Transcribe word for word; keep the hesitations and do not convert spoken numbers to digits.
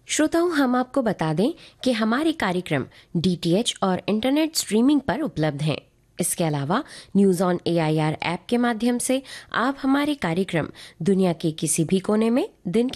श्रोताओं, हम आपको बता दें कि हमारे कार्यक्रम डी टी एच और इंटरनेट स्ट्रीमिंग पर उपलब्ध हैं। इसके अलावा news on A I R app के माध्यम से आप हमारे कार्यक्रम दुनिया के किसी भी कोने में दिन